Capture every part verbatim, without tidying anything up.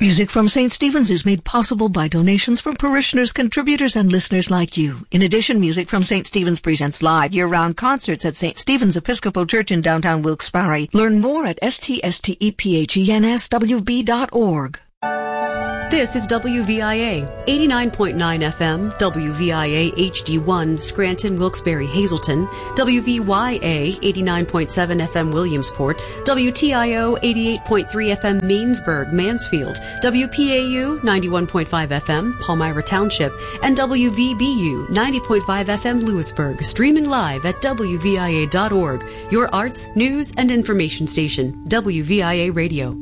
Music from Saint Stephen's is made possible by donations from parishioners, contributors, and listeners like you. In addition, Music from Saint Stephen's presents live year-round concerts at Saint Stephen's Episcopal Church in downtown Wilkes-Barre. Learn more at S T S T E P H E N S W B dot org. This is W V I A, eighty-nine point nine F M, W V I A H D one, Scranton, Wilkes-Barre, Hazleton, W V Y A, eighty-nine point seven F M, Williamsport, W T I O, eighty-eight point three F M, Mainsburg, Mansfield, W P A U, ninety-one point five F M, Palmyra Township, and W V B U, ninety point five F M, Lewisburg, streaming live at W V I A dot org, your arts, news, and information station, W V I A Radio.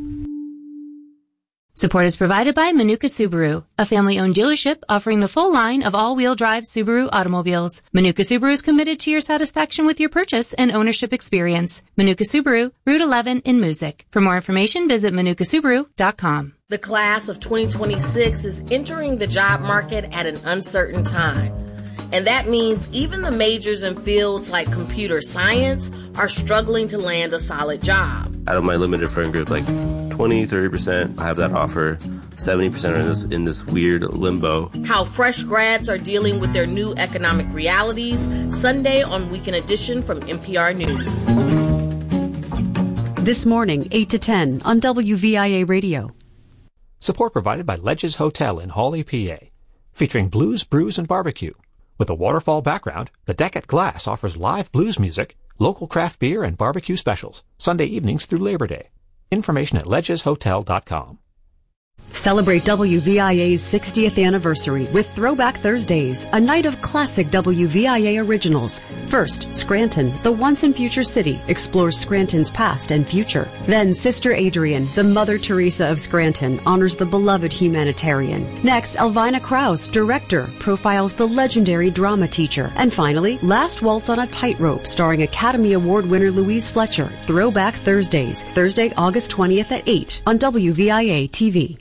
Support is provided by Manuka Subaru, a family-owned dealership offering the full line of all-wheel drive Subaru automobiles. Manuka Subaru is committed to your satisfaction with your purchase and ownership experience. Manuka Subaru, Route eleven in Moosic. For more information, visit manuka subaru dot com. The class of twenty twenty-six is entering the job market at an uncertain time. And that means even the majors in fields like computer science are struggling to land a solid job. Out of my limited friend group, like twenty, thirty percent have that offer. seventy percent are in this, in this weird limbo. How fresh grads are dealing with their new economic realities. Sunday on Weekend Edition from N P R News. This morning, eight to ten on W V I A Radio. Support provided by Ledges Hotel in Hawley, P A. Featuring blues, brews, and barbecue. With a waterfall background, the Deck at Glass offers live blues music, local craft beer, and barbecue specials, Sunday evenings through Labor Day. Information at ledges hotel dot com. Celebrate W V I A's sixtieth anniversary with Throwback Thursdays, a night of classic W V I A originals. First, Scranton, the once and future city, explores Scranton's past and future. Then, Sister Adrian, the Mother Teresa of Scranton, honors the beloved humanitarian. Next, Elvina Krause, director, profiles the legendary drama teacher. And finally, Last Waltz on a Tightrope, starring Academy Award winner Louise Fletcher. Throwback Thursdays, Thursday, August twentieth at eight on W V I A T V.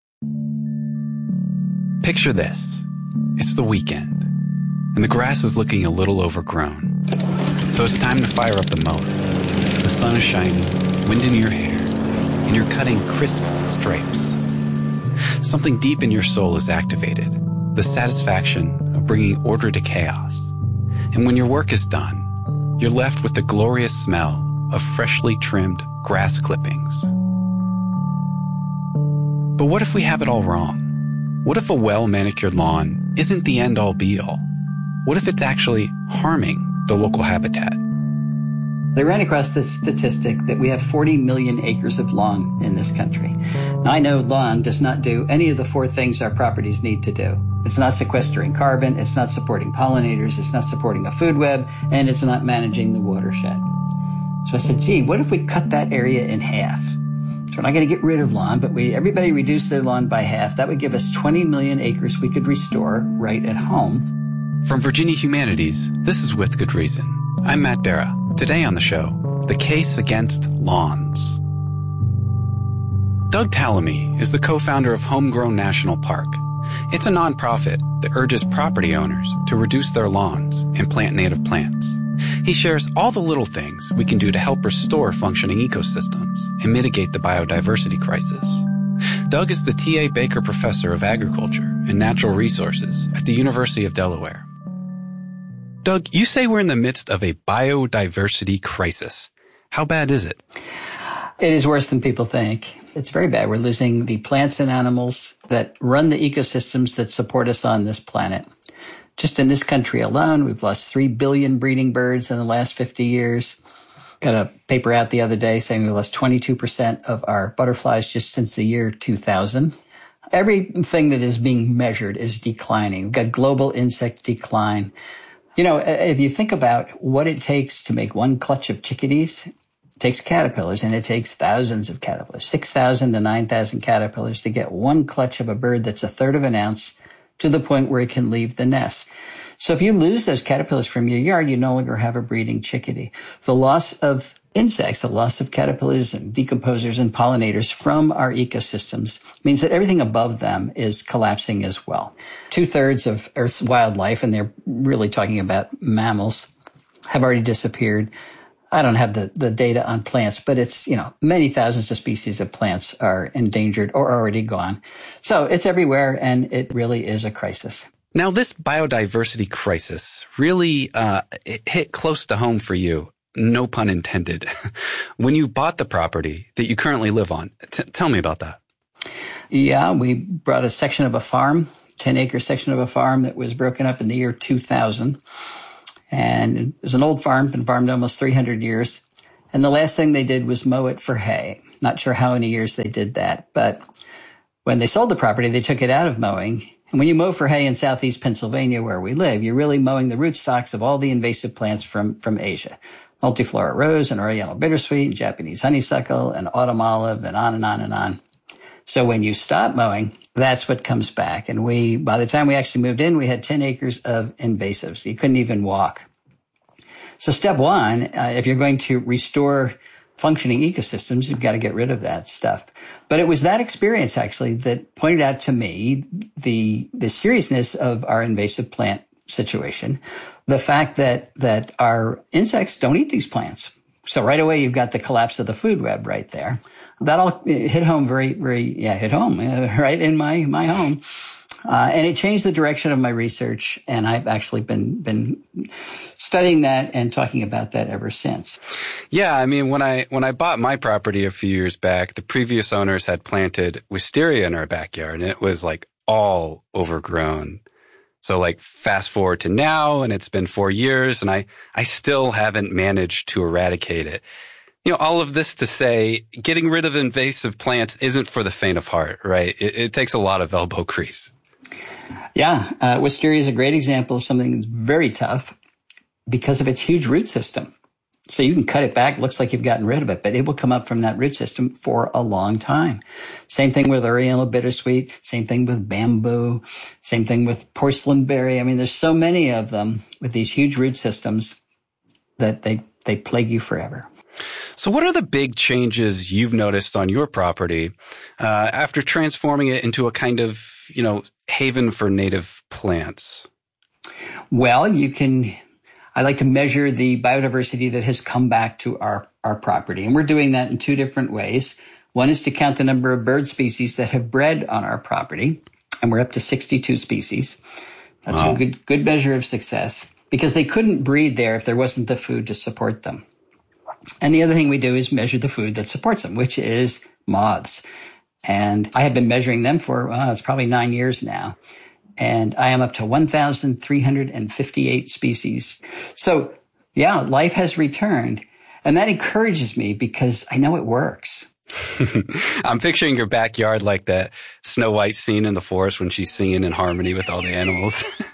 Picture this. It's the weekend, and the grass is looking a little overgrown. So it's time to fire up the mower. The sun is shining, wind in your hair, and you're cutting crisp stripes. Something deep in your soul is activated, the satisfaction of bringing order to chaos. And when your work is done, you're left with the glorious smell of freshly trimmed grass clippings. But what if we have it all wrong? What if a well-manicured lawn isn't the end-all be-all? What if it's actually harming the local habitat? I ran across this statistic that we have forty million acres of lawn in this country. Now, I know lawn does not do any of the four things our properties need to do. It's not sequestering carbon, it's not supporting pollinators, it's not supporting a food web, and it's not managing the watershed. So I said, gee, what if we cut that area in half? So we're not going to get rid of lawn, but we everybody reduced their lawn by half. That would give us twenty million acres we could restore right at home. From Virginia Humanities, this is With Good Reason. I'm Matt Dara. Today on the show, the case against lawns. Doug Tallamy is the co-founder of Homegrown National Park. It's a nonprofit that urges property owners to reduce their lawns and plant native plants. He shares all the little things we can do to help restore functioning ecosystems and mitigate the biodiversity crisis. Doug is the T A Baker Professor of Agriculture and Natural Resources at the University of Delaware. Doug, you say we're in the midst of a biodiversity crisis. How bad is it? It is worse than people think. It's very bad. We're losing the plants and animals that run the ecosystems that support us on this planet. Just in this country alone, we've lost three billion breeding birds in the last fifty years. Got a paper out the other day saying we lost twenty-two percent of our butterflies just since the year two thousand. Everything that is being measured is declining. We've got global insect decline. You know, if you think about what it takes to make one clutch of chickadees, it takes caterpillars, and it takes thousands of caterpillars, six thousand to nine thousand caterpillars to get one clutch of a bird that's a third of an ounce to the point where it can leave the nest. So if you lose those caterpillars from your yard, you no longer have a breeding chickadee. The loss of insects, the loss of caterpillars and decomposers and pollinators from our ecosystems means that everything above them is collapsing as well. Two-thirds of Earth's wildlife, and they're really talking about mammals, have already disappeared. I don't have the, the data on plants, but it's, you know, many thousands of species of plants are endangered or already gone. So it's everywhere, and it really is a crisis. Now, this biodiversity crisis really uh, it hit close to home for you. No pun intended. When you bought the property that you currently live on, t- tell me about that. Yeah, we brought a section of a farm, ten acre section of a farm that was broken up in the year two thousand. And it was an old farm, been farmed almost three hundred years. And the last thing they did was mow it for hay. Not sure how many years they did that. But when they sold the property, they took it out of mowing. And when you mow for hay in southeast Pennsylvania, where we live, you're really mowing the rootstocks of all the invasive plants from, from Asia. Multiflora rose and Oriental bittersweet, and Japanese honeysuckle and autumn olive, and on and on and on. So when you stop mowing, that's what comes back. And we, by the time we actually moved in, we had ten acres of invasives. You couldn't even walk. So step one, uh, if you're going to restore functioning ecosystems, you've got to get rid of that stuff. But it was that experience actually that pointed out to me the, the seriousness of our invasive plant situation. The fact that, that our insects don't eat these plants. So right away, you've got the collapse of the food web right there. That all hit home very, very, yeah, hit home, uh, right in my, my home. Uh, and it changed the direction of my research. And I've actually been, been studying that and talking about that ever since. Yeah. I mean, when I, when I bought my property a few years back, the previous owners had planted wisteria in our backyard, and it was like all overgrown. So like fast forward to now, and it's been four years and I, I still haven't managed to eradicate it. You know, all of this to say, getting rid of invasive plants isn't for the faint of heart, right? It, it takes a lot of elbow grease. Yeah. Uh, wisteria is a great example of something that's very tough because of its huge root system. So you can cut it back. It looks like you've gotten rid of it, but it will come up from that root system for a long time. Same thing with Oriental bittersweet. Same thing with bamboo. Same thing with porcelain berry. I mean, there's so many of them with these huge root systems that they, they plague you forever. So what are the big changes you've noticed on your property uh, after transforming it into a kind of, you know, haven for native plants? Well, you can... I like to measure the biodiversity that has come back to our, our property. And we're doing that in two different ways. One is to count the number of bird species that have bred on our property. And we're up to sixty-two species. That's wow. a good, good measure of success because they couldn't breed there if there wasn't the food to support them. And the other thing we do is measure the food that supports them, which is moths. And I have been measuring them for, well, it's probably nine years now. And I am up to one thousand three hundred fifty-eight species. So, yeah, life has returned. And that encourages me because I know it works. I'm picturing your backyard like that Snow White scene in the forest when she's singing in harmony with all the animals.